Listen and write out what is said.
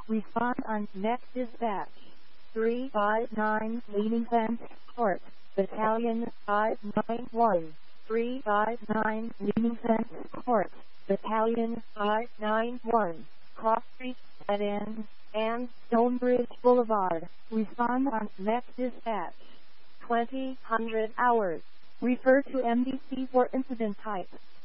Respond on next dispatch. 359 Leading Fence Court, Battalion 591. 359 Leading Fence Court, Battalion 591. Cross Street, Dead End, and Stonebridge Boulevard. Respond on next dispatch. 2000 hours. Refer to MDC for incident type.